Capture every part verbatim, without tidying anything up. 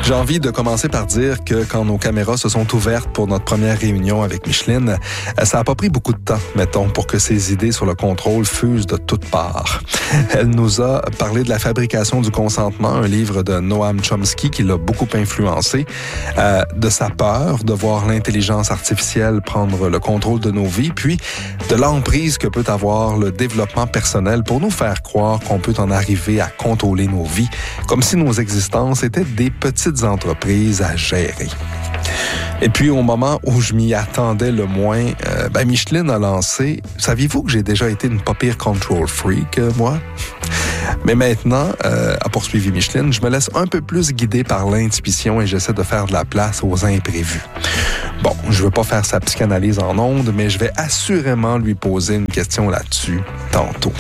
J'ai envie de commencer par dire que quand nos caméras se sont ouvertes pour notre première réunion avec Micheline, ça n'a pas pris beaucoup de temps, mettons, pour que ses idées sur le contrôle fusent de toutes parts. Elle nous a parlé de la fabrication du consentement, un livre de Noam Chomsky qui l'a beaucoup influencé, euh, de sa peur de voir l'intelligence artificielle prendre le contrôle de nos vies, puis de l'emprise que peut avoir le développement personnel pour nous faire croire qu'on peut en arriver à contrôler nos vies, comme si nos existences étaient des petites entreprises à gérer. Et puis, au moment où je m'y attendais le moins, euh, ben Micheline a lancé « Saviez-vous que j'ai déjà été une pas pire control freak, euh, moi? » Mais maintenant, euh, a poursuivi Micheline, je me laisse un peu plus guider par l'intuition et j'essaie de faire de la place aux imprévus. Bon, je veux pas faire sa psychanalyse en ondes, mais je vais assurément lui poser une question là-dessus tantôt.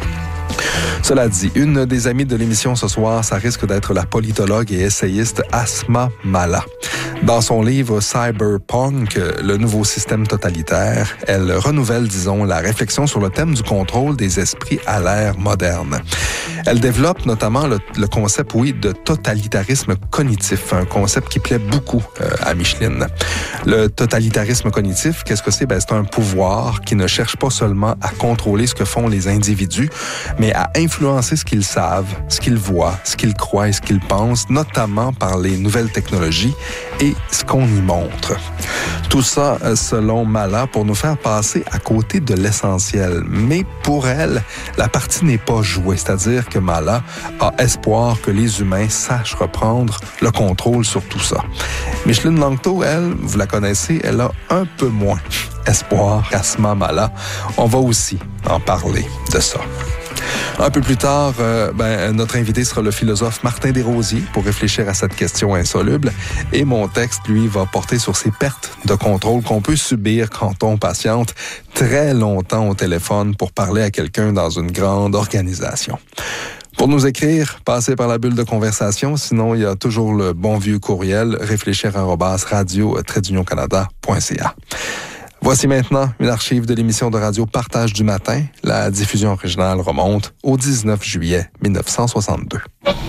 Cela dit, une des amies de l'émission ce soir, ça risque d'être la politologue et essayiste Asma Mala. Dans son livre Cyberpunk, le nouveau système totalitaire, elle renouvelle, disons, la réflexion sur le thème du contrôle des esprits à l'ère moderne. Elle développe notamment le, le concept, oui, de totalitarisme cognitif, un concept qui plaît beaucoup euh, à Micheline. Le totalitarisme cognitif, qu'est-ce que c'est? Ben, c'est un pouvoir qui ne cherche pas seulement à contrôler ce que font les individus, mais à influencer ce qu'ils savent, ce qu'ils voient, ce qu'ils croient et ce qu'ils pensent, notamment par les nouvelles technologies et ce qu'on y montre. Tout ça, selon Mala, pour nous faire passer à côté de l'essentiel. Mais pour elle, la partie n'est pas jouée, c'est-à-dire que Mala a espoir que les humains sachent reprendre le contrôle sur tout ça. Micheline Langto, elle, vous la connaissez, elle a un peu moins espoir qu'Asma Mala. On va aussi en parler de ça. Un peu plus tard, euh, ben, notre invité sera le philosophe Martin Desrosiers pour réfléchir à cette question insoluble. Et mon texte, lui, va porter sur ces pertes de contrôle qu'on peut subir quand on patiente très longtemps au téléphone pour parler à quelqu'un dans une grande organisation. Pour nous écrire, passez par la bulle de conversation. Sinon, il y a toujours le bon vieux courriel réfléchir arobase radio tiret union canada point c a. Voici maintenant une archive de l'émission de radio Partage du matin. La diffusion originale remonte au dix-neuf juillet mille neuf cent soixante-deux.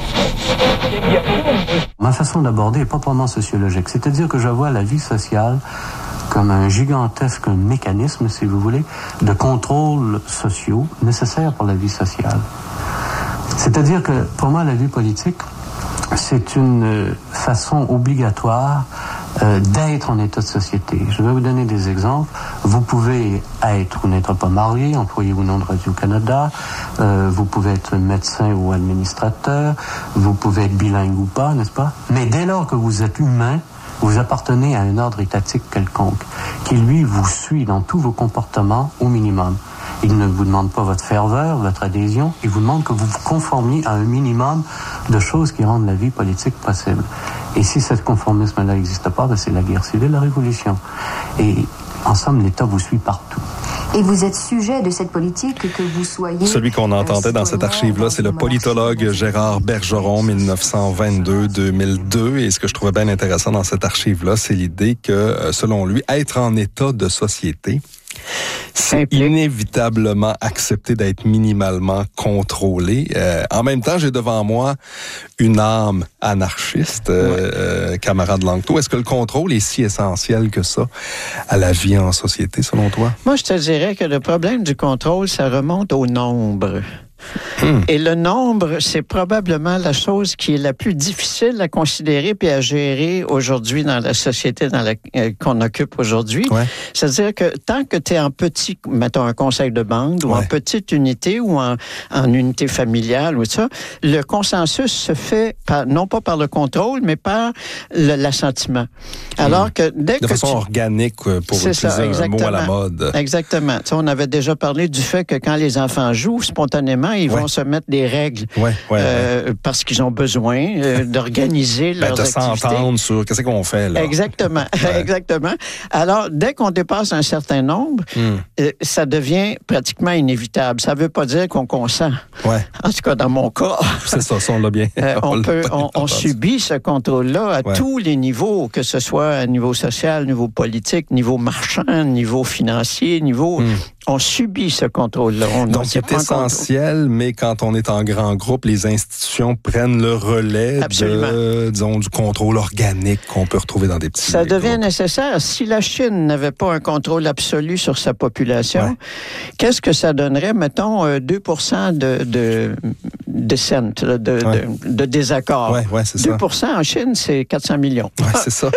Ma façon d'aborder est proprement sociologique, c'est-à-dire que je vois la vie sociale comme un gigantesque mécanisme, si vous voulez, de contrôles sociaux nécessaires pour la vie sociale. C'est-à-dire que, pour moi, la vie politique, c'est une façon obligatoire euh, d'être en état de société. Je vais vous donner des exemples. Vous pouvez être ou n'être pas marié, employé ou non de Radio-Canada. Euh, vous pouvez être médecin ou administrateur. Vous pouvez être bilingue ou pas, n'est-ce pas? Mais dès lors que vous êtes humain, vous appartenez à un ordre étatique quelconque qui, lui, vous suit dans tous vos comportements au minimum. Il ne vous demande pas votre ferveur, votre adhésion. Il vous demande que vous vous conformiez à un minimum de choses qui rendent la vie politique possible. Et si ce conformisme-là n'existe pas, ben c'est la guerre civile, la révolution. Et en somme, l'État vous suit partout. Et vous êtes sujet de cette politique, que vous soyez... Celui qu'on entendait dans cette archive-là, c'est le politologue Gérard Bergeron, dix-neuf cent vingt-deux à deux mille deux. Et ce que je trouvais bien intéressant dans cette archive-là, c'est l'idée que, selon lui, être en état de société, c'est inévitablement accepter d'être minimalement contrôlé. Euh, en même temps, j'ai devant moi une âme anarchiste, euh, ouais. euh, camarade Langto. Est-ce que le contrôle est si essentiel que ça à la vie en société, selon toi? Moi, je te dirais que le problème du contrôle, ça remonte au nombre. Hum. Et le nombre, c'est probablement la chose qui est la plus difficile à considérer puis à gérer aujourd'hui dans la société dans la, euh, qu'on occupe aujourd'hui. Ouais. C'est-à-dire que tant que tu es en petit, mettons un conseil de bande ou ouais. en petite unité ou en, en unité familiale ou ça, le consensus se fait par, non pas par le contrôle, mais par le, l'assentiment. Alors hum. que dès de que façon tu... organique, pour utiliser ça, un mot à la mode. Exactement. Tu sais, on avait déjà parlé du fait que quand les enfants jouent spontanément, ils ouais. vont se mettre des règles ouais, ouais, euh, ouais. parce qu'ils ont besoin euh, d'organiser ben, leurs de activités. s'entendre sur qu'est-ce qu'on fait là. Exactement, ouais. exactement. Alors, dès qu'on dépasse un certain nombre, mm. euh, ça devient pratiquement inévitable. Ça ne veut pas dire qu'on consent. Ouais. En tout cas, dans mon cas. C'est ça, ça on l'a bien. Euh, on, on, peut, on, on subit ce contrôle-là à ouais. tous les niveaux, que ce soit à niveau social, niveau politique, niveau marchand, niveau financier, niveau... Mm. on subit ce contrôle-là. On, Donc, c'est c'est essentiel, mais quand on est en grand groupe, les institutions prennent le relais de, disons, du contrôle organique qu'on peut retrouver dans des petits Ça groupes. devient nécessaire. Si la Chine n'avait pas un contrôle absolu sur sa population, ouais. qu'est-ce que ça donnerait, mettons, deux pour cent de, de, de cent, de, de, ouais. de, de désaccord. Ouais, ouais, c'est deux pour cent ça. En Chine, c'est quatre cents millions. Oui, c'est ça.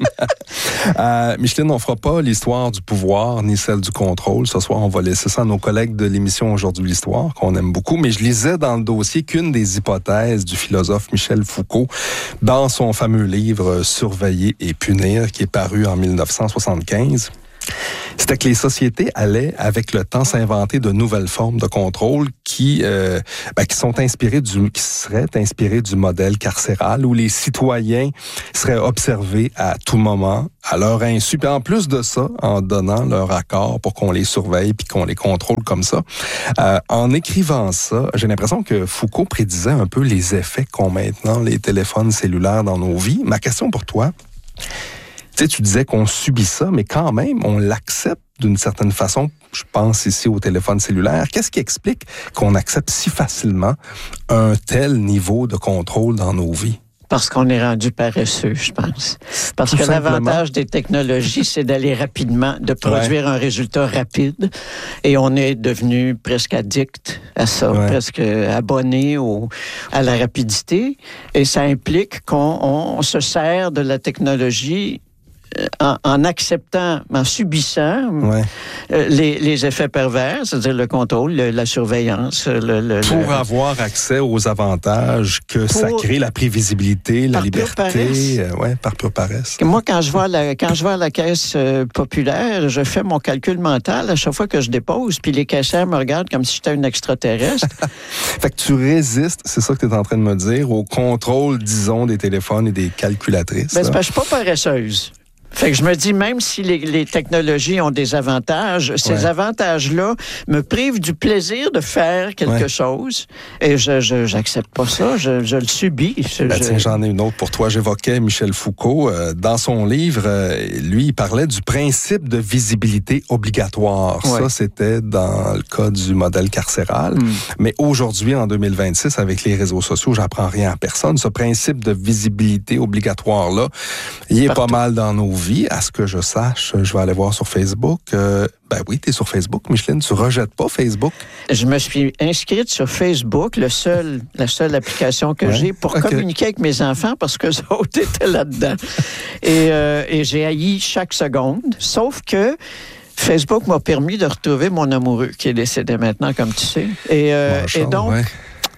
euh, Micheline, on ne fera pas l'histoire du pouvoir ni celle du contrôle. Ce soir, on va laisser ça à nos collègues de l'émission Aujourd'hui l'Histoire, qu'on aime beaucoup. Mais je lisais dans le dossier qu'une des hypothèses du philosophe Michel Foucault, dans son fameux livre « Surveiller et punir », qui est paru en dix-neuf cent soixante-quinze, c'était que les sociétés allaient, avec le temps, s'inventer de nouvelles formes de contrôle qui, euh, ben, qui sont inspirées du, qui seraient inspirées du modèle carcéral où les citoyens seraient observés à tout moment, à leur insu. Puis en plus de ça, en donnant leur accord pour qu'on les surveille puis qu'on les contrôle comme ça. Euh, en écrivant ça, j'ai l'impression que Foucault prédisait un peu les effets qu'ont maintenant les téléphones cellulaires dans nos vies. Ma question pour toi, tu sais, tu disais qu'on subit ça, mais quand même, on l'accepte d'une certaine façon. Je pense ici au téléphone cellulaire. Qu'est-ce qui explique qu'on accepte si facilement un tel niveau de contrôle dans nos vies? Parce qu'on est rendu paresseux, je pense. Parce Tout que simplement. L'avantage des technologies, c'est d'aller rapidement, de produire ouais. un résultat rapide. Et on est devenu presque addict à ça, ouais. presque abonné au, à la rapidité. Et ça implique qu'on on se sert de la technologie En, en acceptant, en subissant ouais. euh, les, les effets pervers, c'est-à-dire le contrôle, le, la surveillance. Le, le, pour le... avoir accès aux avantages que pour... ça crée, la prévisibilité, la par liberté, euh, ouais, par pure paresse. Moi, quand je vais à la, quand je vais à la caisse euh, populaire, je fais mon calcul mental à chaque fois que je dépose, puis les caissières me regardent comme si j'étais une extraterrestre. Fait que tu résistes, c'est ça que tu es en train de me dire, au contrôle, disons, des téléphones et des calculatrices. Ben, c'est parce que je suis pas paresseuse. Fait que je me dis, même si les, les technologies ont des avantages, ces ouais. avantages-là me privent du plaisir de faire quelque ouais. chose. Et je, je j'accepte pas ça, je, je le subis. Je, ben, je... Tiens, j'en ai une autre pour toi. J'évoquais Michel Foucault. Euh, dans son livre, euh, lui, il parlait du principe de visibilité obligatoire. Ouais. Ça, c'était dans le cas du modèle carcéral. Mm. Mais aujourd'hui, en deux mille vingt-six, avec les réseaux sociaux, j'apprends rien à personne. Ce principe de visibilité obligatoire-là, il est Partout. pas mal dans nos vies. À ce que je sache, je vais aller voir sur Facebook. Euh, ben oui, tu es sur Facebook, Micheline. Tu rejettes pas Facebook? Je me suis inscrite sur Facebook, le seul, la seule application que ouais. j'ai pour okay. communiquer avec mes enfants parce que les autres étaient là-dedans. et, euh, et j'ai haï chaque seconde. Sauf que Facebook m'a permis de retrouver mon amoureux qui est décédé maintenant, comme tu sais. Et, euh, bon, et donc... Ouais.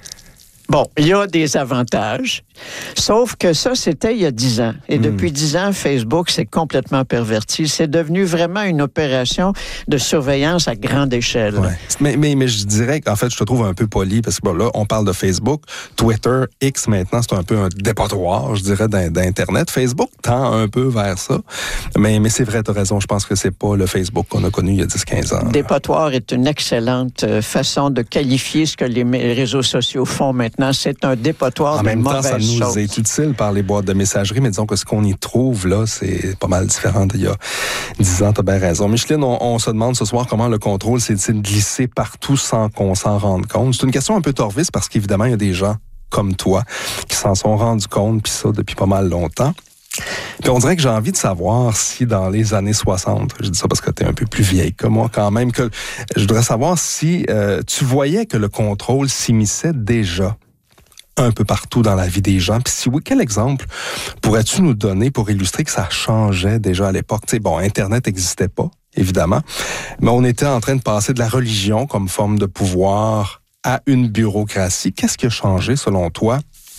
Bon, il y a des avantages, sauf que ça, c'était il y a dix ans. Et mmh. depuis dix ans, Facebook s'est complètement perverti. C'est devenu vraiment une opération de surveillance à grande échelle. Ouais. Mais, mais, mais je dirais qu'en fait, je te trouve un peu poli, parce que bon, là, on parle de Facebook. Twitter, X, maintenant, c'est un peu un dépotoir, je dirais, d'Internet. Facebook tend un peu vers ça. Mais, mais c'est vrai, tu as raison, je pense que c'est pas le Facebook qu'on a connu il y a dix à quinze ans. Dépotoir est une excellente façon de qualifier ce que les réseaux sociaux font maintenant. C'est un dépotoir de mauvaises choses. En même temps, ça nous est utile par les boîtes de messagerie, mais disons que ce qu'on y trouve, là, c'est pas mal différent d'il y a dix ans, t'as bien raison. Micheline, on, on se demande ce soir comment le contrôle s'est-il glissé partout sans qu'on s'en rende compte. C'est une question un peu torvisse parce qu'évidemment, il y a des gens comme toi qui s'en sont rendus compte, puis ça, depuis pas mal longtemps. Puis on dirait que j'ai envie de savoir si dans les années soixante, je dis ça parce que tu es un peu plus vieille que moi quand même, que je voudrais savoir si euh, tu voyais que le contrôle s'immisçait déjà un peu partout dans la vie des gens. Puis si oui, quel exemple pourrais-tu nous donner pour illustrer que ça changeait déjà à l'époque? Tu sais, bon, Internet n'existait pas, évidemment, mais on était en train de passer de la religion comme forme de pouvoir à une bureaucratie. Qu'est-ce qui a changé selon toi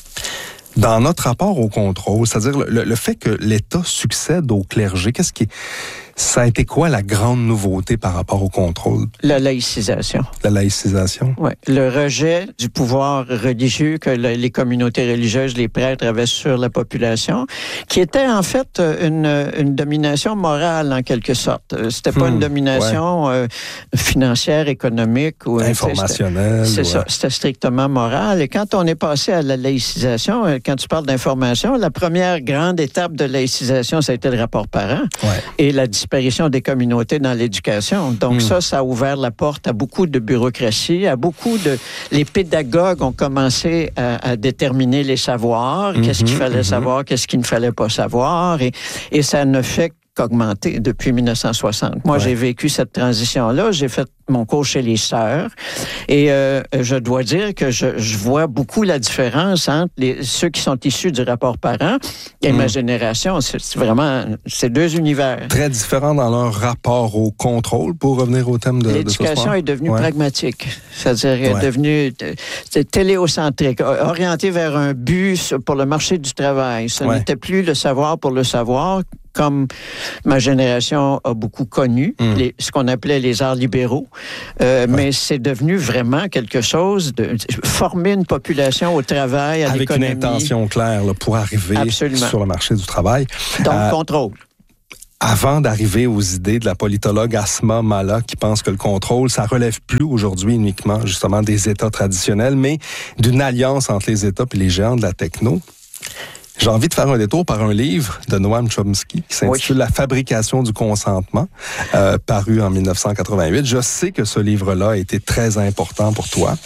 dans notre rapport au contrôle? C'est-à-dire le, le fait que l'État succède au clergé, qu'est-ce qui... Ça a été quoi la grande nouveauté par rapport au contrôle? La laïcisation. La laïcisation? Oui. Le rejet du pouvoir religieux que le, les communautés religieuses, les prêtres avaient sur la population, qui était en fait une, une domination morale en quelque sorte. C'était pas hmm, une domination ouais. euh, financière, économique ou informationnelle. C'est ouais. ça. C'était strictement moral. Et quand on est passé à la laïcisation, quand tu parles d'information, la première grande étape de laïcisation, ça a été le rapport parent. Ouais. Et la disparition des communautés dans l'éducation. Donc mmh. ça, ça a ouvert la porte à beaucoup de bureaucratie, à beaucoup de... Les pédagogues ont commencé à, à déterminer les savoirs, mmh, qu'est-ce qu'il fallait mmh. savoir, qu'est-ce qu'il ne fallait pas savoir, et, et ça ne fait qu'augmenter depuis mille neuf cent soixante. Moi, ouais. j'ai vécu cette transition-là. J'ai fait mon cours chez les sœurs. Et euh, je dois dire que je, je vois beaucoup la différence entre les, ceux qui sont issus du rapport parent et mmh. ma génération. C'est, c'est vraiment... C'est deux univers. Très différents dans leur rapport au contrôle, pour revenir au thème de, de ce soir. L'éducation est devenue ouais. pragmatique. C'est-à-dire, elle est ouais. devenue t- téléocentrique, orientée vers un but pour le marché du travail. Ce ouais. n'était plus le savoir pour le savoir, comme ma génération a beaucoup connu, mmh. les, ce qu'on appelait les arts libéraux. Euh, ouais. Mais c'est devenu vraiment quelque chose de... Former une population au travail, à avec l'économie. Avec une intention claire là, pour arriver Absolument. Sur le marché du travail. Donc, euh, contrôle. Avant d'arriver aux idées de la politologue Asma Mala, qui pense que le contrôle, ça relève plus aujourd'hui uniquement, justement, des États traditionnels, mais d'une alliance entre les États et les géants de la techno, j'ai envie de faire un détour par un livre de Noam Chomsky qui s'intitule oui. La fabrication du consentement, euh, paru en mille neuf cent quatre-vingt-huit. Je sais que ce livre-là a été très important pour toi.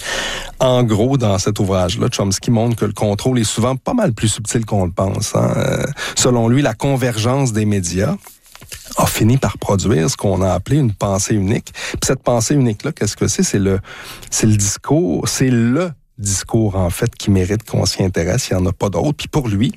En gros, dans cet ouvrage-là, Chomsky montre que le contrôle est souvent pas mal plus subtil qu'on le pense. Hein. Euh, selon lui, la convergence des médias a fini par produire ce qu'on a appelé une pensée unique. Puis cette pensée unique-là, qu'est-ce que c'est? C'est le, c'est le discours, c'est le discours, en fait, qui mérite qu'on s'y intéresse. Il n'y en a pas d'autres. Puis pour lui,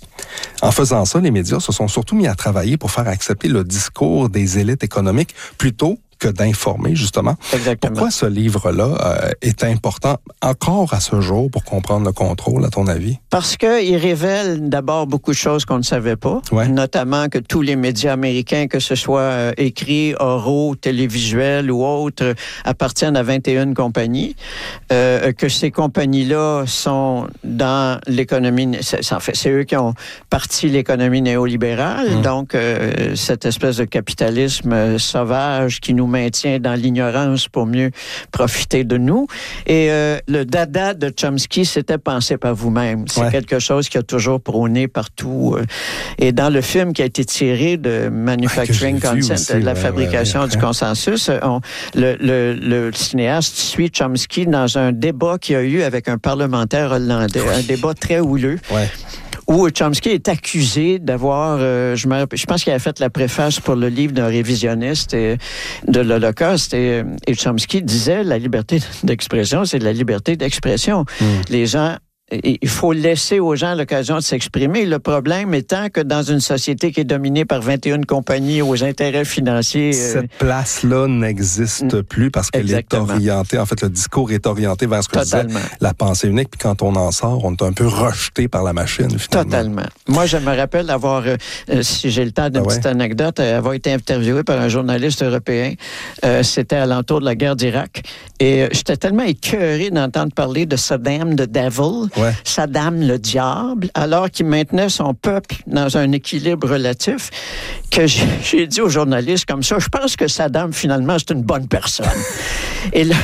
en faisant ça, les médias se sont surtout mis à travailler pour faire accepter le discours des élites économiques plutôt que d'informer, justement. Exactement. Pourquoi ce livre-là euh, est important encore à ce jour pour comprendre le contrôle, à ton avis? Parce qu'il révèle d'abord beaucoup de choses qu'on ne savait pas, ouais. notamment que tous les médias américains, que ce soit euh, écrits, oraux, télévisuels ou autres, appartiennent à vingt et une compagnies, euh, que ces compagnies-là sont dans l'économie... C'est, en fait, c'est eux qui ont parti l'économie néolibérale, mmh. donc euh, cette espèce de capitalisme euh, sauvage qui nous maintient dans l'ignorance pour mieux profiter de nous. Et euh, le dada de Chomsky, c'était penser par vous-même. C'est ouais. quelque chose qui a toujours prôné partout. Euh, et dans le film qui a été tiré de Manufacturing ouais, Consent, aussi, la ouais, fabrication ouais, ouais, du consensus, on, le, le, le cinéaste suit Chomsky dans un débat qu'il y a eu avec un parlementaire hollandais, oui. un débat très houleux. Ouais. Où Chomsky est accusé d'avoir, euh, je, me, je pense qu'il a fait la préface pour le livre d'un révisionniste et, de l'Holocauste, et, et Chomsky disait la liberté d'expression, c'est de la liberté d'expression. Mm. Les gens, il faut laisser aux gens l'occasion de s'exprimer. Le problème étant que dans une société qui est dominée par vingt et une compagnies aux intérêts financiers... Cette euh... place-là n'existe mmh. plus parce qu'elle Exactement. Est orientée... En fait, le discours est orienté vers ce que Totalement. je disais, la pensée unique. Puis quand on en sort, on est un peu rejeté par la machine, finalement. Totalement. Moi, je me rappelle avoir, euh, si j'ai le temps d'une ah ouais. petite anecdote, avoir été interviewé par un journaliste européen. Euh, c'était à l'entour de la guerre d'Irak. Et euh, j'étais tellement écœuré d'entendre parler de Saddam, de Devil... Ouais. Saddam le diable, alors qu'il maintenait son peuple dans un équilibre relatif, que j'ai, j'ai dit aux journalistes comme ça, je pense que Saddam, finalement, c'est une bonne personne. Et là,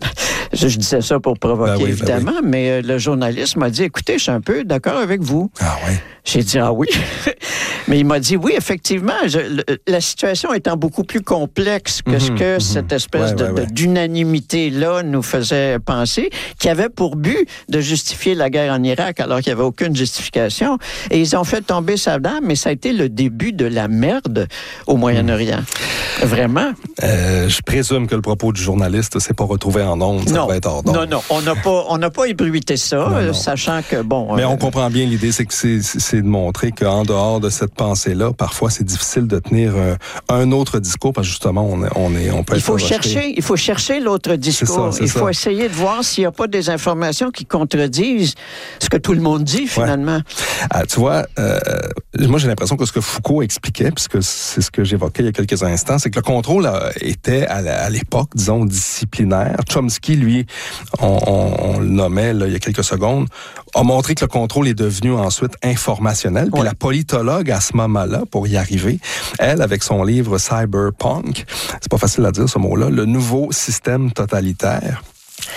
je, je disais ça pour provoquer, ben oui, évidemment, ben oui. mais euh, le journaliste m'a dit, écoutez, je suis un peu d'accord avec vous. Ah oui? J'ai dit, ah oui? Mais il m'a dit, oui, effectivement, je, le, la situation étant beaucoup plus complexe que mm-hmm, ce que mm-hmm. cette espèce ouais, de, ouais, ouais. de, d'unanimité-là nous faisait penser, qui avait pour but de justifier la guerre en Irak, alors qu'il n'y avait aucune justification. Et ils ont fait tomber Saddam, mais ça a été le début de la merde au Moyen-Orient. Mm. Vraiment. Euh, je présume que le propos du journaliste ne s'est pas retrouvé en ondes. Ça va être hors d'onde. Non, non, on n'a pas, on n'a pas ébruité ça, non, non. sachant que, bon... Mais euh, on comprend bien l'idée, c'est que c'est, c'est de montrer qu'en dehors de cette pensée-là, parfois, c'est difficile de tenir euh, un autre discours, parce que justement, on, est, on, est, on peut il être faut chercher, Il faut chercher l'autre discours. C'est ça, c'est il faut ça. essayer de voir s'il n'y a pas des informations qui contredisent ce que tout le monde dit, finalement. Ouais. Ah, tu vois, euh, moi, j'ai l'impression que ce que Foucault expliquait, puisque c'est ce que j'évoquais il y a quelques instants, c'est que le contrôle euh, était, à, la, à l'époque, disons, disciplinaire. Chomsky, lui, on, on, on le nommait là, il y a quelques secondes, a montré que le contrôle est devenu ensuite informationnel. Puis ouais. la politologue Asma Mala, pour y arriver, elle, avec son livre Cyberpunk, c'est pas facile à dire ce mot-là, le nouveau système totalitaire,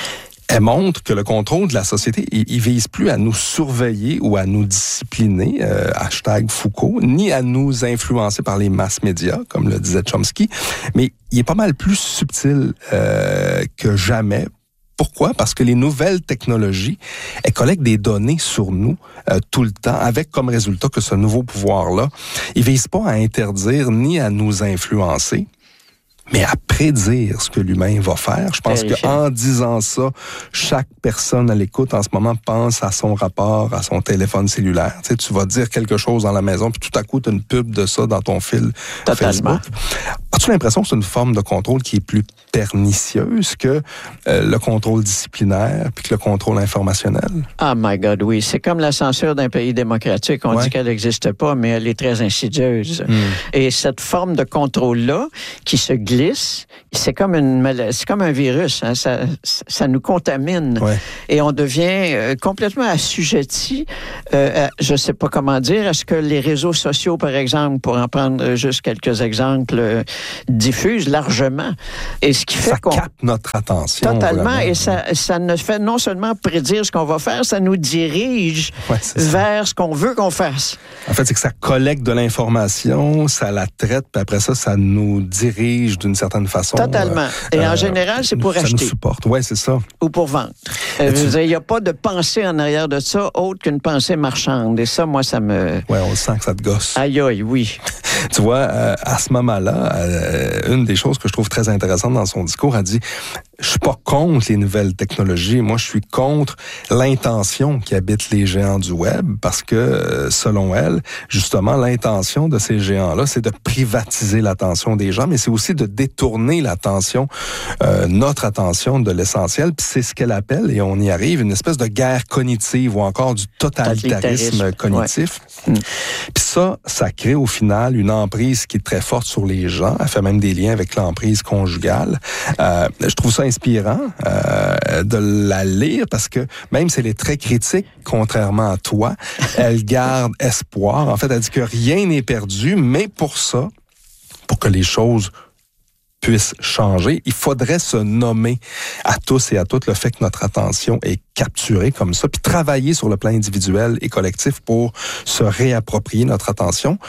elle montre que le contrôle de la société, il, il vise plus à nous surveiller ou à nous discipliner, euh, hashtag Foucault, ni à nous influencer par les masses médias, comme le disait Chomsky, mais il est pas mal plus subtil euh, que jamais. Pourquoi? Parce que les nouvelles technologies, elles collectent des données sur nous euh, tout le temps, avec comme résultat que ce nouveau pouvoir-là, il vise pas à interdire ni à nous influencer, mais à prédire ce que l'humain va faire. Je pense qu'en disant ça, chaque personne à l'écoute en ce moment pense à son rapport, à son téléphone cellulaire. Tu sais, tu vas dire quelque chose dans la maison, puis tout à coup, tu as une pub de ça dans ton fil Totalement. Facebook. As-tu l'impression que c'est une forme de contrôle qui est plus pernicieuse que euh, le contrôle disciplinaire puis que le contrôle informationnel? Ah, my God, oui. C'est comme la censure d'un pays démocratique. On ouais. dit qu'elle n'existe pas, mais elle est très insidieuse. Mm. Et cette forme de contrôle-là, qui se glisse, c'est comme une maladie, c'est comme un virus. Hein? Ça, ça nous contamine. Ouais. Et on devient euh, complètement assujetti, euh, à, je ne sais pas comment dire, à ce que les réseaux sociaux, par exemple, pour en prendre juste quelques exemples, euh, diffusent largement. Et ce qui fait ça qu'on... capte notre attention. Totalement. Vraiment. Et ça, ça ne fait non seulement prédire ce qu'on va faire, ça nous dirige ouais, vers ce qu'on veut qu'on fasse. En fait, c'est que ça collecte de l'information, ça la traite, puis après ça, ça nous dirige d'une certaine façon. Totalement. Et euh, en général, c'est pour ça acheter. Ça nous supporte. Oui, c'est ça. Ou pour vendre. Euh, tu... Il n'y a pas de pensée en arrière de ça, autre qu'une pensée marchande. Et ça, moi, ça me... Oui, on sent que ça te gosse. Aïe, aïe, oui. Tu vois, euh, à ce moment-là, euh, une des choses que je trouve très intéressante dans son discours, elle dit « Je suis pas contre les nouvelles technologies, moi je suis contre l'intention qui habite les géants du web, parce que, selon elle, justement, l'intention de ces géants-là, c'est de privatiser l'attention des gens, mais c'est aussi de détourner l'attention, euh, notre attention de l'essentiel, puis c'est ce qu'elle appelle, et on y arrive, une espèce de guerre cognitive ou encore du totalitarisme cognitif. Ouais. Mm. Puis ça, ça crée au final une emprise qui est très forte sur les gens. Elle fait même des liens avec l'emprise conjugale. Euh, je trouve ça inspirant euh, de la lire parce que même si elle est très critique, contrairement à toi, elle garde espoir. En fait, elle dit que rien n'est perdu, mais pour ça, pour que les choses puissent changer, il faudrait se nommer à tous et à toutes le fait que notre attention est capturée comme ça, puis travailler sur le plan individuel et collectif pour se réapproprier notre attention.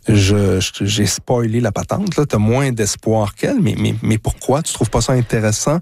Je, je, j'ai spoilé la patente, là, t'as moins d'espoir qu'elle, mais, mais, mais pourquoi? Tu trouves pas ça intéressant,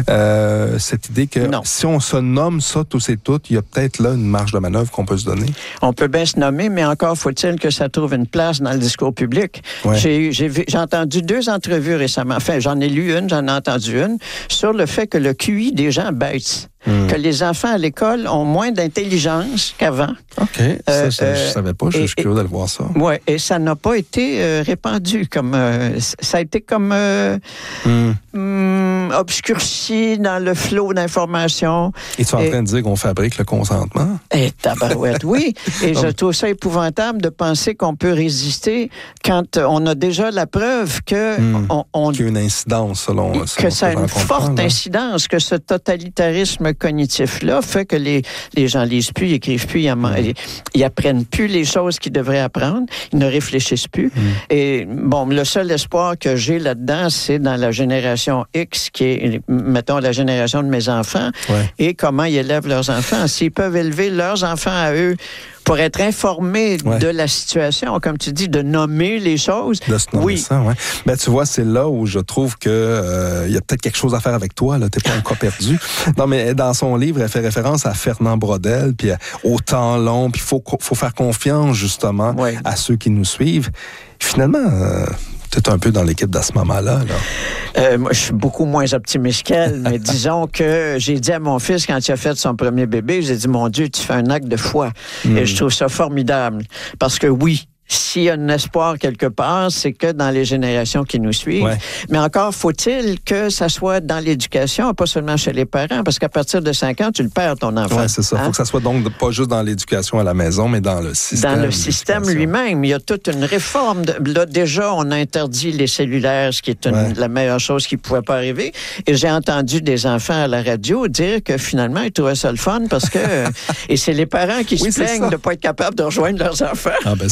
euh, cette idée que non. Si on se nomme ça tous et toutes, il y a peut-être là une marge de manœuvre qu'on peut se donner? On peut bien se nommer, mais encore faut-il que ça trouve une place dans le discours public. Ouais. J'ai, j'ai, vu, j'ai entendu deux entrevues récemment, enfin j'en ai lu une, j'en ai entendu une, sur le fait que le Q I des gens baisse. Mmh. Que les enfants à l'école ont moins d'intelligence qu'avant. OK. Euh, ça, ça euh, je savais pas. Je suis curieux d'aller voir ça. Oui, et ça n'a pas été euh, répandu. Comme, euh, ça a été comme euh, mmh. hum, obscurci dans le flot d'informations. Et tu es en et, train de dire qu'on fabrique le consentement? Et tabarouette, oui. Et je trouve ça épouvantable de penser qu'on peut résister quand on a déjà la preuve que... Mmh. On, on, qu'il y a une incidence, selon... Que selon ça a une forte là. incidence, que ce totalitarisme cognitif-là fait que les, les gens lisent plus, ils écrivent plus, ils, mmh. ils, ils apprennent plus les choses qu'ils devraient apprendre, ils ne réfléchissent plus. Mmh. Et bon, le seul espoir que j'ai là-dedans, c'est dans la génération X, qui est, mettons, la génération de mes enfants, ouais. et comment ils élèvent leurs enfants. S'ils peuvent élever leurs enfants à eux pour être informés ouais. de la situation, comme tu dis, de nommer les choses. De se nommer oui. ça, oui. Ben, tu vois, c'est là où je trouve que euh, y a peut-être quelque chose à faire avec toi, là. T'es pas encore perdu. Non, mais dans son livre, elle fait référence à Fernand Braudel, puis au temps long, puis il faut, faut faire confiance, justement, ouais. à ceux qui nous suivent. Finalement... Euh, c'est un peu dans l'équipe d'à ce moment-là. Là. Euh, moi, je suis beaucoup moins optimiste qu'elle, mais disons que j'ai dit à mon fils, quand il a fait son premier bébé, j'ai dit, mon Dieu, tu fais un acte de foi. Mm. Et je trouve ça formidable. Parce que oui, s'il y a un espoir quelque part, c'est que dans les générations qui nous suivent. Ouais. Mais encore faut-il que ça soit dans l'éducation, pas seulement chez les parents, parce qu'à partir de cinq ans, tu le perds, ton enfant. Oui, c'est ça. Il hein? faut que ça soit donc pas juste dans l'éducation à la maison, mais dans le système. Dans le système lui-même. Il y a toute une réforme. De, là, déjà, on a interdit les cellulaires, ce qui est une, ouais. la meilleure chose qui ne pouvait pas arriver. Et j'ai entendu des enfants à la radio dire que finalement, ils trouvaient ça le fun parce que... et c'est les parents qui oui, se plaignent de ne pas être capables de rejoindre leurs enfants. Ah ben ça, les parents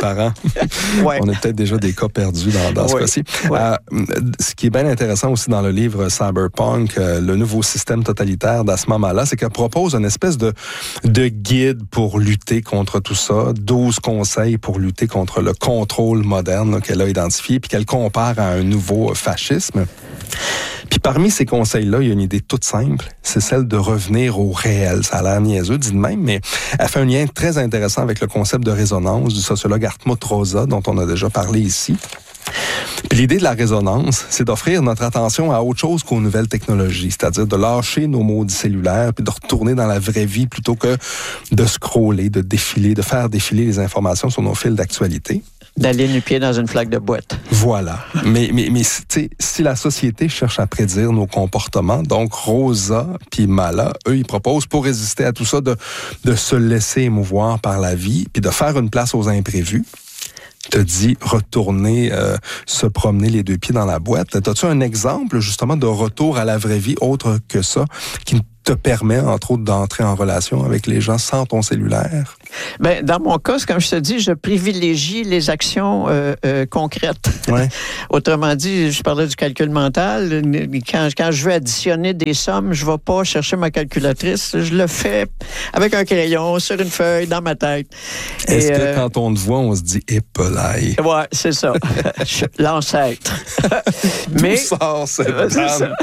parents. Ouais. On est peut-être déjà des cas perdus dans, dans ce Ouais. cas-ci. Ouais. Euh, ce qui est bien intéressant aussi dans le livre Cyberpunk, euh, le nouveau système totalitaire d'Asma Mala, c'est qu'elle propose une espèce de, de guide pour lutter contre tout ça, douze conseils pour lutter contre le contrôle moderne là, qu'elle a identifié, puis qu'elle compare à un nouveau fascisme. Puis parmi ces conseils-là, il y a une idée toute simple, c'est celle de revenir au réel. Ça a l'air niaiseux, dit de même, mais elle fait un lien très intéressant avec le concept de résonance du sociologue Hartmut Rosa, dont on a déjà parlé ici. Puis l'idée de la résonance, c'est d'offrir notre attention à autre chose qu'aux nouvelles technologies, c'est-à-dire de lâcher nos maudits cellulaires puis de retourner dans la vraie vie plutôt que de scroller, de défiler, de faire défiler les informations sur nos fils d'actualité. D'aller nu pied dans une flaque de boîte. Voilà. Mais, mais, mais tu sais, si la société cherche à prédire nos comportements, donc Rosa puis Mala, eux, ils proposent pour résister à tout ça de, de se laisser émouvoir par la vie puis de faire une place aux imprévus. Te dit retourner, euh, se promener les deux pieds dans la boîte. As-tu un exemple, justement, de retour à la vraie vie autre que ça, qui te permet, entre autres, d'entrer en relation avec les gens sans ton cellulaire? Ben, dans mon cas, comme je te dis, je privilégie les actions euh, euh, concrètes. Ouais. Autrement dit, je parlais du calcul mental. Quand, quand je veux additionner des sommes, je ne vais pas chercher ma calculatrice. Je le fais avec un crayon, sur une feuille, dans ma tête. Est-ce Et, que euh, quand on te voit, on se dit « épelaille ». Ouais, c'est ça. L'ancêtre. Mais D'où sort cette euh, c'est ça. dame?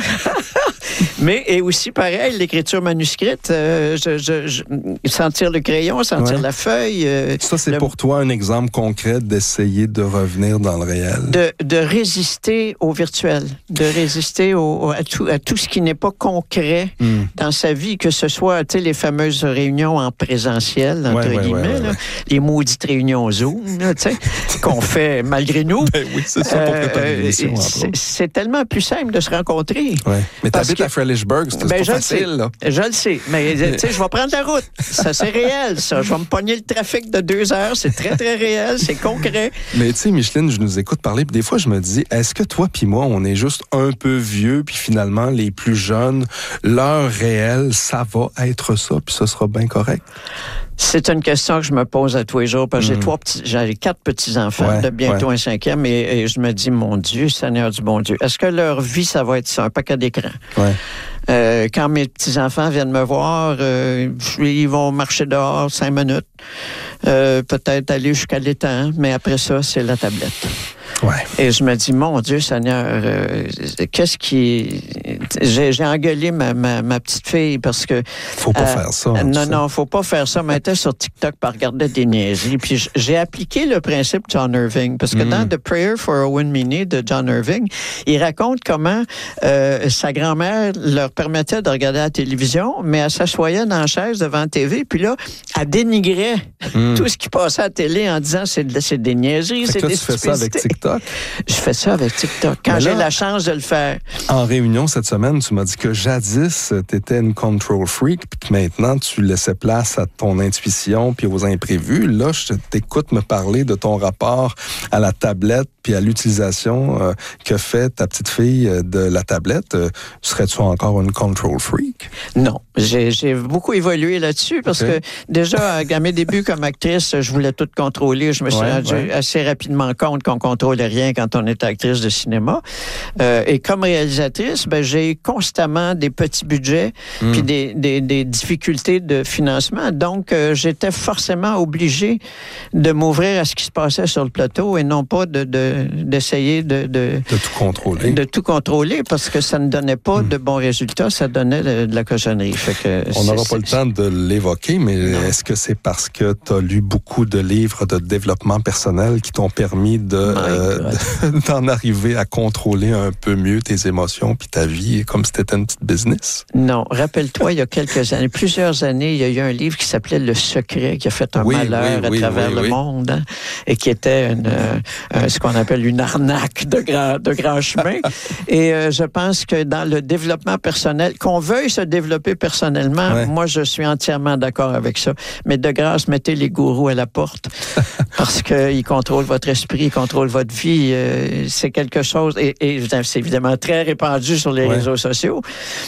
Mais et aussi pareil, l'écriture manuscrite, euh, je, je, je, sentir le crayon, sentir Ouais. la feuille. Euh, Ça, c'est le, pour toi un exemple concret d'essayer de revenir dans le réel. de, de résister au virtuel, de résister au, à, tout, à tout ce qui n'est pas concret Mm. dans sa vie, que ce soit, tu sais, les fameuses réunions en présentiel, entre Ouais, ouais, guillemets, ouais, ouais, là, ouais. les maudites réunions Zoom, là, tu sais, qu'on fait malgré nous. Ben oui, c'est ça pour préparer Euh, l'émission. entre c'est, autres. c'est tellement plus simple de se rencontrer. Ouais. Mais Parce t'habites que- à Frelichburg, c'est Ben, c'est je pas le sais. facile, là. Je le sais. Mais, tu sais, je vais prendre la route. Ça, c'est réel, ça. Je vais me pogner le trafic de deux heures. C'est très, très réel. C'est concret. Mais tu sais, Micheline, je nous écoute parler, puis des fois, je me dis, est-ce que toi puis moi, on est juste un peu vieux, puis finalement, les plus jeunes, l'heure réelle, ça va être ça, puis ce sera bien correct? C'est une question que je me pose à tous les jours parce que j'ai trois petits, j'ai quatre petits-enfants, Ouais, de bientôt ouais. un cinquième, et, et je me dis, mon Dieu, Seigneur du bon Dieu, est-ce que leur vie, ça va être ça, un paquet d'écran? Ouais. Euh, quand mes petits-enfants viennent me voir, euh, ils vont marcher dehors cinq minutes, euh, peut-être aller jusqu'à l'étang, mais après ça, c'est la tablette. Ouais. Et je me dis, mon Dieu Seigneur, euh, qu'est-ce qui... J'ai, j'ai engueulé ma, ma, ma petite fille parce que... Faut pas euh, faire ça. hein, Non, tu sais. non, faut pas faire ça. Mais elle était sur TikTok pour regarder des niaiseries. Puis j- j'ai appliqué le principe John Irving. Parce que Mm. dans The Prayer for Owen Meany de John Irving, il raconte comment euh, sa grand-mère leur permettait de regarder la télévision, mais elle s'assoyait dans la chaise devant la T V, puis là, elle dénigrait Mm. tout ce qui passait à la télé en disant c'est, de- c'est des niaiseries, Fait c'est que là, des tu fais ça avec stupidités. TikTok. Je fais ça avec TikTok. Quand Mais j'ai là- la chance de le faire. En réunion cette semaine, tu m'as dit que jadis, tu étais une control freak, puis que maintenant, tu laissais place à ton intuition puis aux imprévus. Là, je t'écoute me parler de ton rapport à la tablette puis à l'utilisation euh, que fait ta petite fille euh, de la tablette. Euh, serais-tu encore une control freak? Non, j'ai, j'ai beaucoup évolué là-dessus parce Ok. que déjà, à mes débuts comme actrice, je voulais tout contrôler. Je me suis Ouais, rendu ouais. assez rapidement compte qu'on contrôlait rien quand on était actrice de cinéma. Euh, et comme réalisatrice, ben, j'ai constamment des petits budgets Mm. puis des, des, des difficultés de financement. Donc, euh, j'étais forcément obligée de m'ouvrir à ce qui se passait sur le plateau et non pas de, de, d'essayer de... de De tout contrôler. de tout contrôler parce que ça ne donnait pas de bons résultats, ça donnait de, de la cochonnerie. Fait que On c'est- n'aura pas le c'est- temps de l'évoquer, mais Non. est-ce que c'est parce que tu as lu beaucoup de livres de développement personnel qui t'ont permis de, euh, de- d'en arriver à contrôler un peu mieux tes émotions puis ta vie comme si c'était une petite business? Non, rappelle-toi, il y a quelques années, plusieurs années, il y a eu un livre qui s'appelait Le Secret, qui a fait un Oui, malheur oui, à oui, travers oui, le oui. monde, hein, et qui était une, euh, euh, ce qu'on appelle une arnaque de grand, de grand chemin. Et euh, je pense que dans le développement personnel, qu'on veuille se développer personnellement, Ouais. moi, je suis entièrement d'accord avec ça. Mais de grâce, mettez les gourous à la porte parce qu'ils contrôlent votre esprit, ils contrôlent votre vie. Euh, c'est quelque chose, et, et c'est évidemment très répandu sur les Ouais. réseaux sociaux.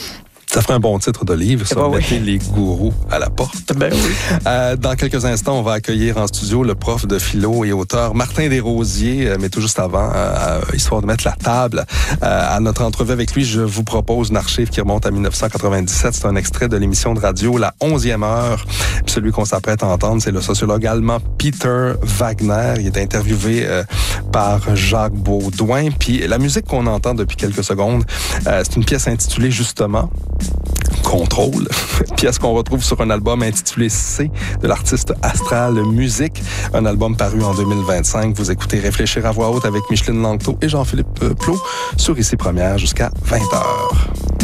Ça ferait un bon titre de livre, ça, ben mettez oui. les gourous à la porte. Ben oui. Euh, dans quelques instants, on va accueillir en studio le prof de philo et auteur Martin Desrosiers, euh, mais tout juste avant, euh, histoire de mettre la table euh, à notre entrevue avec lui, je vous propose une archive qui remonte à dix-neuf cent quatre-vingt-dix-sept. C'est un extrait de l'émission de radio La onzième heure. Puis celui qu'on s'apprête à entendre, c'est le sociologue allemand Peter Wagner. Il est interviewé euh, par Jacques Baudouin. Puis la musique qu'on entend depuis quelques secondes, euh, c'est une pièce intitulée justement Contrôle, pièce qu'on retrouve sur un album intitulé C de l'artiste Astral Music, un album paru en deux mille vingt-cinq. Vous écoutez Réfléchir à voix haute avec Micheline Langto et Jean-Philippe Plot sur Ici Première jusqu'à vingt heures.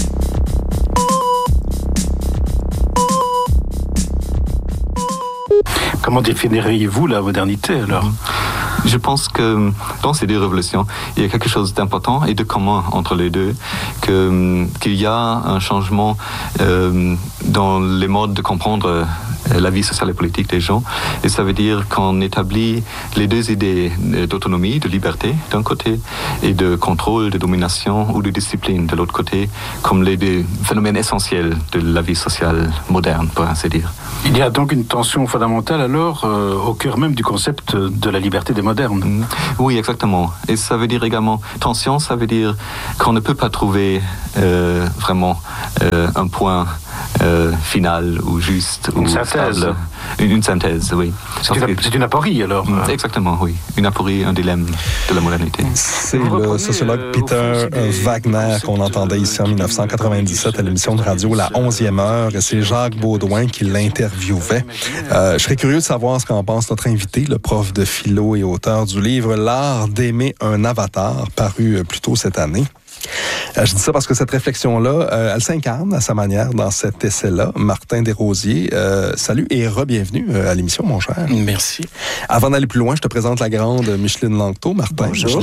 Comment définiriez-vous la modernité alors ? Je pense que dans ces deux révolutions, il y a quelque chose d'important et de commun entre les deux, que, qu'il y a un changement euh, dans les modes de comprendre la vie sociale et politique des gens. Et ça veut dire qu'on établit les deux idées d'autonomie, de liberté d'un côté, et de contrôle, de domination ou de discipline de l'autre côté, comme les deux phénomènes essentiels de la vie sociale moderne, pour ainsi dire. Il y a donc une tension fondamentale alors euh, au cœur même du concept de la liberté des modernes. Oui, exactement. Et ça veut dire également, tension, ça veut dire qu'on ne peut pas trouver euh, vraiment euh, un point euh, final ou juste une ou synthèse. stable. Une, une synthèse, oui. C'est une, c'est une aporie alors. Euh... Exactement, oui. Une aporie, un dilemme de la modernité. C'est le sociologue euh, Peter Wagner qu'on entendait ici en dix-neuf cent quatre-vingt-dix-sept à l'émission de radio La onzième heure, et c'est Jacques Baudouin qui l'interviewait. Euh, je serais curieux de savoir ce qu'en pense notre invité, le prof de philo et auteur du livre L'art d'aimer un avatar, paru plus tôt cette année. Euh, je dis ça parce que cette réflexion-là, euh, elle s'incarne à sa manière dans cet essai-là. Martin Desrosiers, euh, salut et re-bienvenue euh, à l'émission, mon cher. Merci. Avant d'aller plus loin, je te présente la grande Micheline Langto. Martin, bonjour.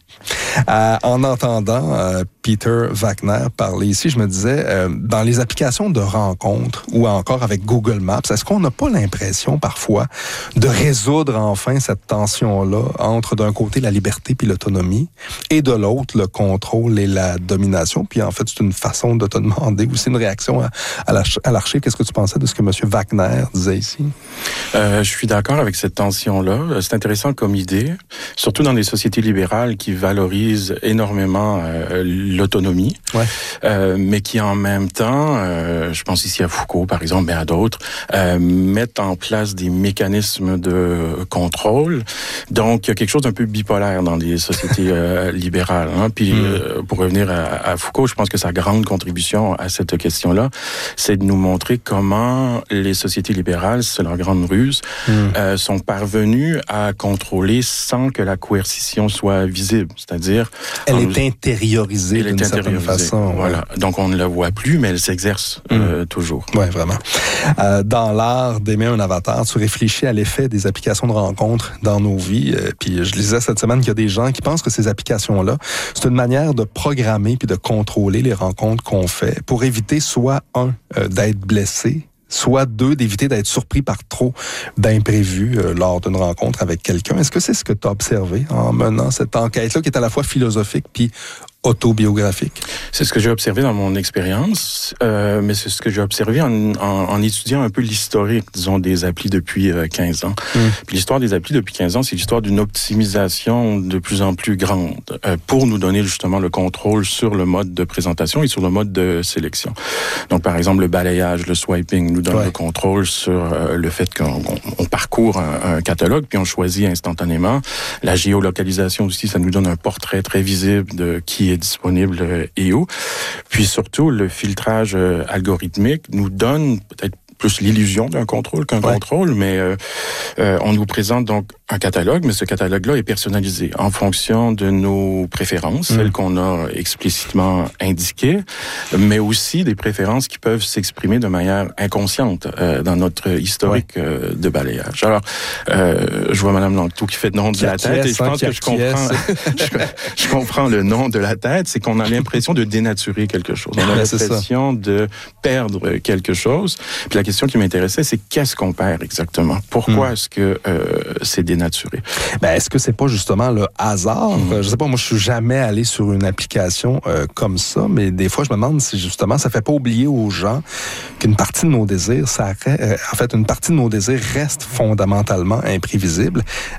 Euh, en entendant euh, Peter Wagner parler ici, je me disais, euh, dans les applications de rencontres ou encore avec Google Maps, est-ce qu'on n'a pas l'impression parfois de résoudre enfin cette tension-là entre d'un côté la liberté puis l'autonomie et de l'autre le contrôle et la domination? Puis en fait, c'est une façon de te demander aussi une réaction à, à, la, à l'archive. Qu'est-ce que tu pensais de ce que M. Wagner disait ici? Euh, je suis d'accord avec cette tension-là. C'est intéressant comme idée, surtout dans les sociétés libérales qui valorisent énormément euh, l'autonomie, ouais. euh, mais qui en même temps, euh, je pense ici à Foucault par exemple, mais à d'autres, euh, mettent en place des mécanismes de contrôle. Donc, il y a quelque chose d'un peu bipolaire dans les sociétés euh, libérales. Hein. Puis, mm. euh, pour revenir à, à Foucault, je pense que sa grande contribution à cette question-là, c'est de nous montrer comment les sociétés libérales, c'est leur grande ruse, mm. euh, sont parvenues à contrôler sans que la coercition soit visible. C'est-à-dire... Elle est nous... intériorisée elle d'une est certaine façon. Voilà. Ouais. Donc, on ne la voit plus, mais elle s'exerce mm. euh, toujours. Oui, vraiment. Euh, dans l'art d'aimer un avatar, tu réfléchis à l'effet des applications de rencontres dans nos vies. Euh, puis je lisais cette semaine qu'il y a des gens qui pensent que ces applications-là, c'est une manière de programmer puis de contrôler les rencontres qu'on fait pour éviter soit, un, euh, d'être blessé, soit deux, d'éviter d'être surpris par trop d'imprévus euh, lors d'une rencontre avec quelqu'un. Est-ce que c'est ce que tu as observé en menant cette enquête-là qui est à la fois philosophique puis autobiographique? C'est ce que j'ai observé dans mon expérience, euh, mais c'est ce que j'ai observé en, en, en étudiant un peu l'historique, disons, des applis depuis euh, quinze ans. Mm. Puis l'histoire des applis depuis quinze ans, c'est l'histoire d'une optimisation de plus en plus grande euh, pour nous donner justement le contrôle sur le mode de présentation et sur le mode de sélection. Donc, par exemple, le balayage, le swiping nous donne ouais. le contrôle sur euh, le fait qu'on on, on parcourt un, un catalogue puis on choisit instantanément. La géolocalisation aussi, ça nous donne un portrait très visible de qui est disponible et où. Puis surtout, le filtrage algorithmique nous donne peut-être plus l'illusion d'un contrôle qu'un ouais. contrôle, mais euh, euh, on nous présente donc un catalogue, mais ce catalogue-là est personnalisé en fonction de nos préférences, mmh. celles qu'on a explicitement indiquées, mais aussi des préférences qui peuvent s'exprimer de manière inconsciente euh, dans notre historique ouais. euh, de balayage. Alors, euh, je vois Mme Langto qui fait le nom de la tête, et je pense que je comprends, je, je comprends le nom de la tête, c'est qu'on a l'impression de dénaturer quelque chose. On a l'impression de perdre quelque chose. Puis la question qui m'intéressait, c'est qu'est-ce qu'on perd exactement? Pourquoi mmh. est-ce que euh, c'est dénaturé? Ben, est-ce que c'est pas justement le hasard? Mmh. Je sais pas, moi, je suis jamais allé sur une application euh, comme ça, mais des fois, je me demande si justement, ça fait pas oublier aux gens qu'une partie de nos désirs, ça euh, en fait, une partie de nos désirs reste fondamentalement imprévisible.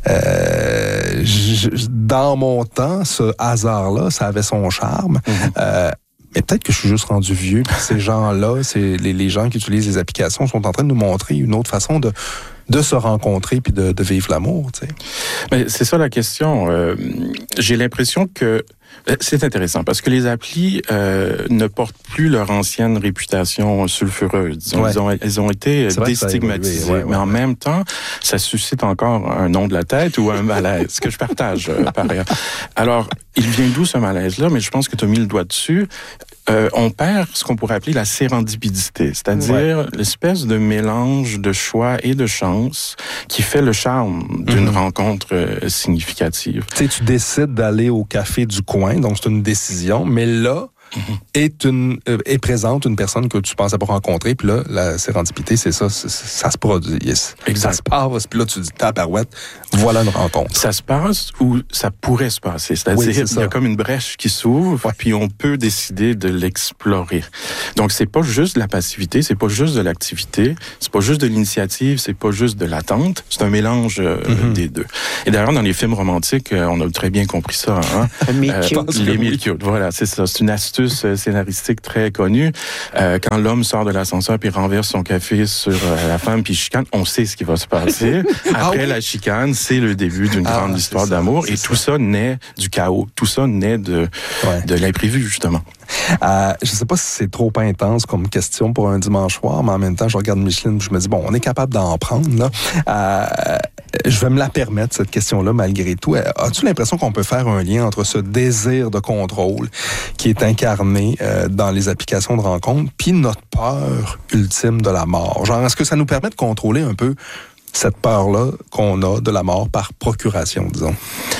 Euh, je, dans mon temps, ce hasard-là, ça avait son charme. Mmh. Euh, Mais peut-être que je suis juste rendu vieux, puis ces gens-là, c'est les, les gens qui utilisent les applications sont en train de nous montrer une autre façon de, de se rencontrer puis de, de vivre l'amour, tu sais. Mais c'est ça la question. Euh, j'ai l'impression que c'est intéressant parce que les applis euh, ne portent plus leur ancienne réputation sulfureuse. Disons, ouais. Ils ont, elles ont été déstigmatisées. Ouais, ouais, mais en ouais. même temps, ça suscite encore un nom de la tête ou un malaise que je partage euh, par ailleurs. Alors, il vient d'où ce malaise-là? Mais je pense que tu as mis le doigt dessus. Euh, on perd ce qu'on pourrait appeler la sérendipité, c'est-à-dire ouais. l'espèce de mélange de choix et de chance qui fait le charme d'une mm-hmm. rencontre euh, significative. Tu sais, tu décides d'aller au café du coin, donc c'est une décision, mais là, Mm-hmm. est, une, euh, est présente une personne que tu pensais pas rencontrer, puis là, la sérendipité, c'est ça, c'est, ça se produit. Yes. Exact. Ça se passe, puis là, tu dis, tabarouette, voilà une rencontre. Ça se passe ou ça pourrait se passer. C'est-à-dire, oui, c'est il y a comme une brèche qui s'ouvre, ouais. puis on peut décider de l'explorer. Donc, c'est pas juste de la passivité, c'est pas juste de l'activité, c'est pas juste de l'initiative, c'est pas juste de l'attente, c'est un mélange euh, mm-hmm. des deux. Et d'ailleurs, dans les films romantiques, euh, on a très bien compris ça. Hein? euh, les meet cute, voilà, c'est ça. C'est une astuce scénaristique très connue. Euh, quand l'homme sort de l'ascenseur puis renverse son café sur euh, la femme puis chicane, on sait ce qui va se passer. Après ah oui? la chicane, c'est le début d'une ah, grande histoire ça, d'amour et ça. Tout ça naît du chaos. Tout ça naît de, ouais. de l'imprévu, justement. Euh, je sais pas si c'est trop intense comme question pour un dimanche soir, mais en même temps, je regarde Micheline, je me dis, bon, on est capable d'en prendre, là. Euh, je vais me la permettre, cette question-là, malgré tout. As-tu l'impression qu'on peut faire un lien entre ce désir de contrôle qui est incarné euh, dans les applications de rencontres, puis notre peur ultime de la mort? Genre, est-ce que ça nous permet de contrôler un peu cette peur-là qu'on a de la mort par procuration, disons?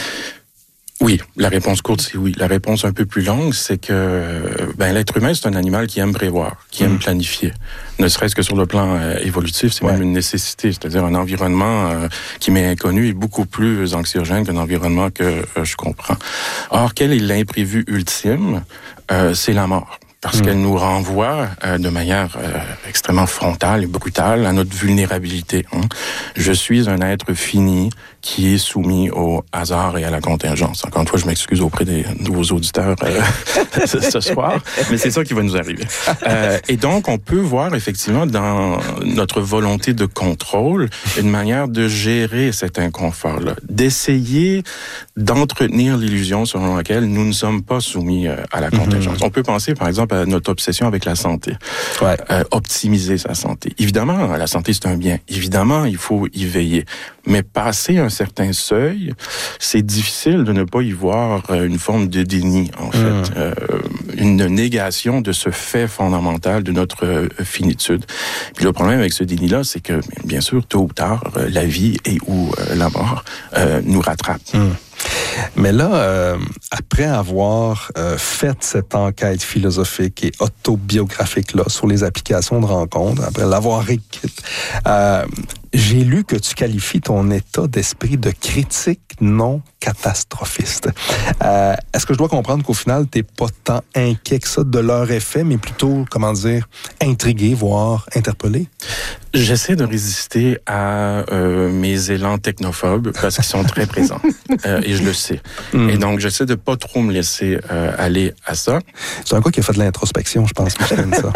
Oui, la réponse courte, c'est oui. La réponse un peu plus longue, c'est que ben, l'être humain, c'est un animal qui aime prévoir, qui mmh. aime planifier. Ne serait-ce que sur le plan euh, évolutif, c'est ouais. même une nécessité. C'est-à-dire un environnement euh, qui m'est inconnu est beaucoup plus anxiogène qu'un environnement que euh, je comprends. Or, quel est l'imprévu ultime? Euh, c'est la mort. Parce mmh. qu'elle nous renvoie euh, de manière euh, extrêmement frontale et brutale à notre vulnérabilité. Hein. Je suis un être fini qui est soumis au hasard et à la contingence. Encore une fois, je m'excuse auprès des nouveaux auditeurs euh, ce, ce soir, mais c'est ça qui va nous arriver. Euh, et donc, on peut voir effectivement dans notre volonté de contrôle une manière de gérer cet inconfort-là, d'essayer d'entretenir l'illusion selon laquelle nous ne sommes pas soumis euh, à la contingence. Mmh. On peut penser, par exemple, à notre obsession avec la santé. Ouais. Euh, optimiser sa santé. Évidemment, la santé, c'est un bien. Évidemment, il faut y veiller. Mais passer un certain seuil, c'est difficile de ne pas y voir une forme de déni, en fait. Mmh. Euh, une négation de ce fait fondamental de notre euh, finitude. Puis le problème avec ce déni-là, c'est que, bien sûr, tôt ou tard, euh, la vie et ou euh, la mort euh, nous rattrape. Mmh. Mais là, euh, après avoir euh, fait cette enquête philosophique et autobiographique-là sur les applications de rencontres, après l'avoir écrite, euh, j'ai lu que tu qualifies ton état d'esprit de critique non catastrophiste. Euh, est-ce que je dois comprendre qu'au final, t'es pas tant inquiet que ça de leur effet, mais plutôt, comment dire, intrigué, voire interpellé? J'essaie de résister à euh, mes élans technophobes parce qu'ils sont très présents. euh, et je le sais. Mm. Et donc, j'essaie de pas trop me laisser euh, aller à ça. C'est un gars qui a fait de l'introspection, je pense, Micheline, ça.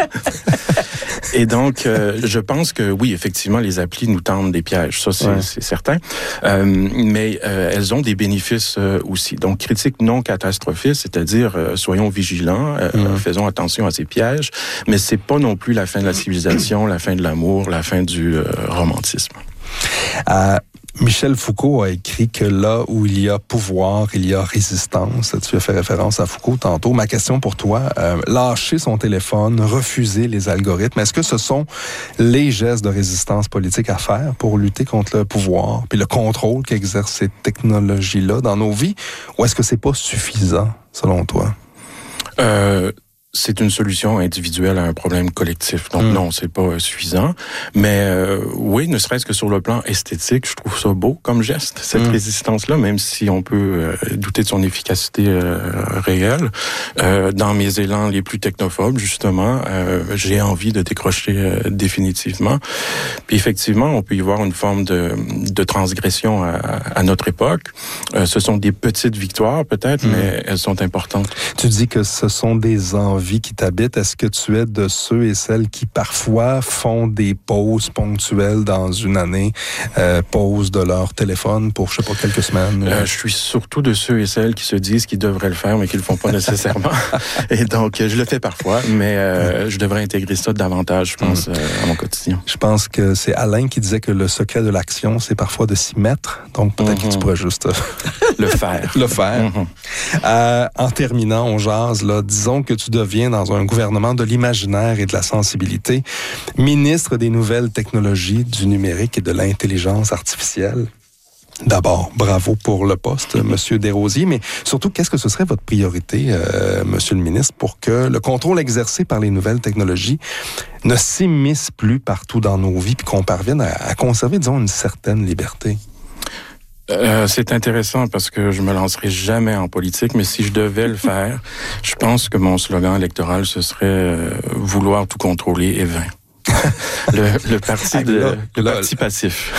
Et donc, euh, je pense que oui, effectivement, les applis nous tendent des pièges. Ça, c'est, ouais. c'est certain. Euh, mais euh, elles ont des bénéfices euh, aussi. Donc, critique non catastrophiste, c'est-à-dire euh, soyons vigilants, euh, mm. faisons attention à ces pièges. Mais c'est pas non plus la fin de la civilisation, la fin de l'amour, la fin du euh, romantisme. Euh, Michel Foucault a écrit que là où il y a pouvoir, il y a résistance. Tu as fait référence à Foucault tantôt. Ma question pour toi, euh, lâcher son téléphone, refuser les algorithmes, est-ce que ce sont les gestes de résistance politique à faire pour lutter contre le pouvoir puis le contrôle qu'exercent ces technologies-là dans nos vies, ou est-ce que c'est pas suffisant, selon toi? Euh... c'est une solution individuelle à un problème collectif. Donc mmh. non, c'est pas euh, suffisant. Mais euh, oui, ne serait-ce que sur le plan esthétique, je trouve ça beau comme geste, cette mmh. résistance-là, même si on peut euh, douter de son efficacité euh, réelle. Euh, dans mes élans les plus technophobes, justement, euh, j'ai envie de décrocher euh, définitivement. Puis effectivement, on peut y voir une forme de, de transgression à, à notre époque. Euh, ce sont des petites victoires, peut-être, mmh. mais elles sont importantes. Tu dis que ce sont des envies qui t'habitent. Est-ce que tu es de ceux et celles qui parfois font des pauses ponctuelles dans une année, euh, pauses de leur téléphone pour, je sais pas, quelques semaines? Euh, je suis surtout de ceux et celles qui se disent qu'ils devraient le faire, mais qui le font pas nécessairement. Et donc, je le fais parfois, mais euh, je devrais intégrer ça davantage, je pense, mmh. euh, à mon quotidien. Je pense que c'est Alain qui disait que le secret de l'action, c'est parfois de s'y mettre. Donc, peut-être mmh. que tu pourrais juste le faire. le faire. Mmh. Euh, en terminant, on jase, là, disons que tu deviens dans un gouvernement de l'imaginaire et de la sensibilité, ministre des nouvelles technologies, du numérique et de l'intelligence artificielle. D'abord, bravo pour le poste, Monsieur Desrosiers, mais surtout, qu'est-ce que ce serait votre priorité, euh, Monsieur le ministre, pour que le contrôle exercé par les nouvelles technologies ne s'immisce plus partout dans nos vies, puis qu'on parvienne à, à conserver, disons, une certaine liberté? Euh, c'est intéressant parce que je me lancerai jamais en politique, mais si je devais le faire, je pense que mon slogan électoral, ce serait euh, « Vouloir tout contrôler est vain ». le, le parti de, là, le là, parti passif.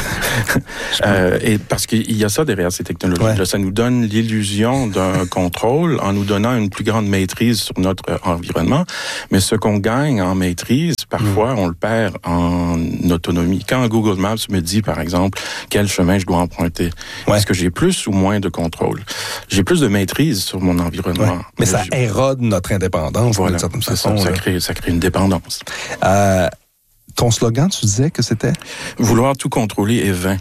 euh, et parce qu'il y a ça derrière ces technologies-là. Ouais. Ça nous donne l'illusion d'un contrôle en nous donnant une plus grande maîtrise sur notre environnement. Mais ce qu'on gagne en maîtrise, parfois, mmh. on le perd en autonomie. Quand Google Maps me dit, par exemple, quel chemin je dois emprunter, ouais. est-ce que j'ai plus ou moins de contrôle? J'ai plus de maîtrise sur mon environnement. Ouais. Mais, Mais ça je... érode notre indépendance, voilà, d'une certaine façon. Ça, ça, crée, ça crée une dépendance. Euh... Ton slogan, tu disais que c'était? Vouloir tout contrôler est vain.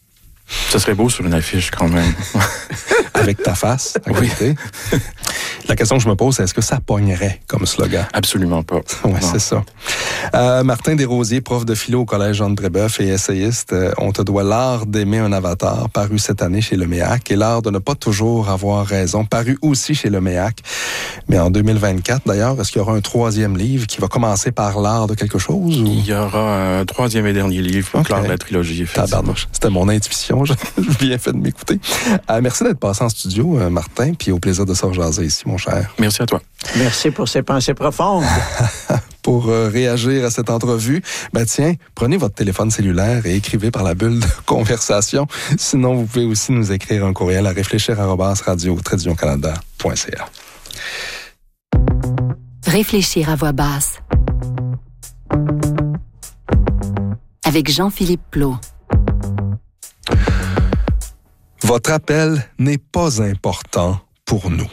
Ça serait beau sur une affiche, quand même. Avec ta face, à côté. Oui. La question que je me pose, c'est est-ce que ça pognerait comme slogan? Absolument pas. Oui, c'est ça. Euh, Martin Desrosiers, prof de philo au Collège Jean de Brébeuf et essayiste, euh, on te doit l'art d'aimer un avatar, paru cette année chez Le Méac, et l'art de ne pas toujours avoir raison, paru aussi chez Le Méac. Mais en deux mille vingt-quatre, d'ailleurs, est-ce qu'il y aura un troisième livre qui va commencer par l'art de quelque chose? Ou... Il y aura un troisième et dernier livre pour okay. clore la trilogie. C'était mon intuition, j'ai bien fait de m'écouter. Euh, merci d'être passé en studio, euh, Martin, puis au plaisir de se rejaser ici, mon cher. Merci à toi. Merci pour ces pensées profondes. Pour euh, réagir à cette entrevue, ben tiens, prenez votre téléphone cellulaire et écrivez par la bulle de conversation. Sinon, vous pouvez aussi nous écrire un courriel à réfléchir arobase radio tiret canada point c a. Réfléchir à voix basse. Avec Jean-Philippe Plot. Votre appel n'est pas important pour nous.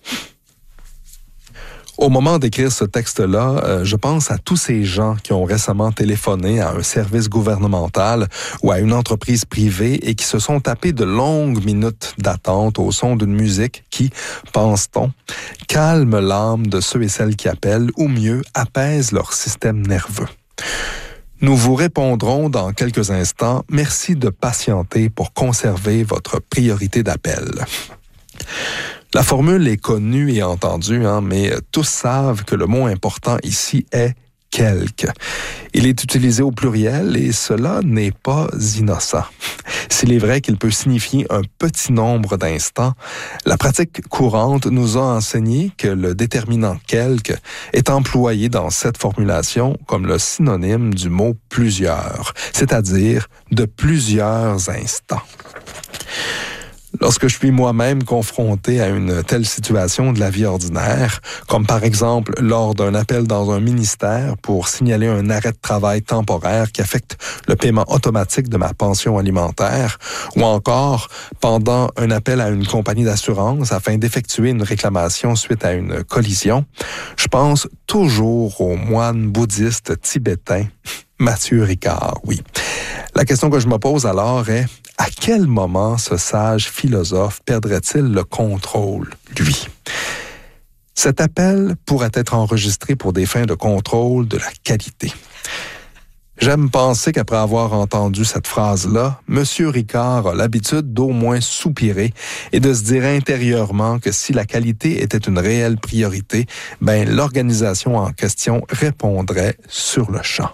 Au moment d'écrire ce texte-là, euh, je pense à tous ces gens qui ont récemment téléphoné à un service gouvernemental ou à une entreprise privée et qui se sont tapés de longues minutes d'attente au son d'une musique qui, pense-t-on, calme l'âme de ceux et celles qui appellent ou mieux apaise leur système nerveux. Nous vous répondrons dans quelques instants. Merci de patienter pour conserver votre priorité d'appel. La formule est connue et entendue, hein, mais tous savent que le mot important ici est « quelque ». Il est utilisé au pluriel et cela n'est pas innocent. S'il est vrai qu'il peut signifier un petit nombre d'instants, la pratique courante nous a enseigné que le déterminant « quelque » est employé dans cette formulation comme le synonyme du mot « plusieurs », c'est-à-dire de plusieurs instants. Lorsque je suis moi-même confronté à une telle situation de la vie ordinaire, comme par exemple lors d'un appel dans un ministère pour signaler un arrêt de travail temporaire qui affecte le paiement automatique de ma pension alimentaire, ou encore pendant un appel à une compagnie d'assurance afin d'effectuer une réclamation suite à une collision, je pense toujours au moine bouddhiste tibétain Mathieu Ricard, oui. La question que je me pose alors est, à quel moment ce sage philosophe perdrait-il le contrôle, lui? Cet appel pourrait être enregistré pour des fins de contrôle de la qualité. J'aime penser qu'après avoir entendu cette phrase-là, M. Ricard a l'habitude d'au moins soupirer et de se dire intérieurement que si la qualité était une réelle priorité, ben l'organisation en question répondrait sur le champ.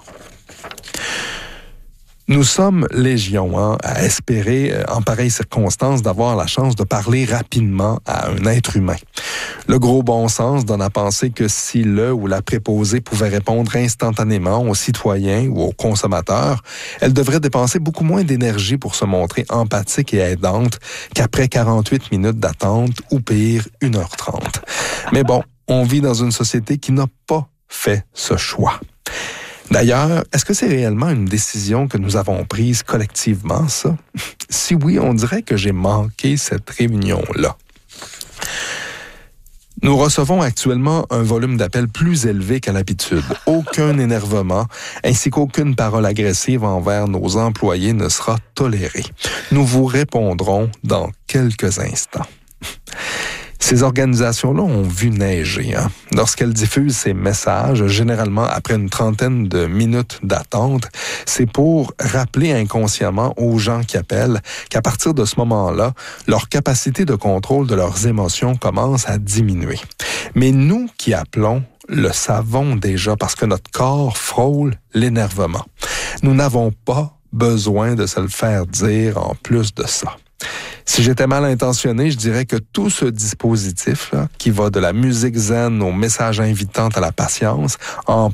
Nous sommes légion hein, à espérer, en pareille circonstance, d'avoir la chance de parler rapidement à un être humain. Le gros bon sens donne à penser que si le ou la préposée pouvait répondre instantanément aux citoyens ou aux consommateurs, elle devrait dépenser beaucoup moins d'énergie pour se montrer empathique et aidante qu'après quarante-huit minutes d'attente ou pire, une heure trente. Mais bon, on vit dans une société qui n'a pas fait ce choix. D'ailleurs, est-ce que c'est réellement une décision que nous avons prise collectivement, ça? Si oui, on dirait que j'ai manqué cette réunion-là. Nous recevons actuellement un volume d'appels plus élevé qu'à l'habitude. Aucun énervement, ainsi qu'aucune parole agressive envers nos employés ne sera tolérée. Nous vous répondrons dans quelques instants. Ces organisations-là ont vu neiger. Hein? Lorsqu'elles diffusent ces messages, généralement après une trentaine de minutes d'attente, c'est pour rappeler inconsciemment aux gens qui appellent qu'à partir de ce moment-là, leur capacité de contrôle de leurs émotions commence à diminuer. Mais nous qui appelons, le savons déjà parce que notre corps frôle l'énervement. Nous n'avons pas besoin de se le faire dire en plus de ça. Si j'étais mal intentionné, je dirais que tout ce dispositif, là, qui va de la musique zen aux messages invitants à la patience, en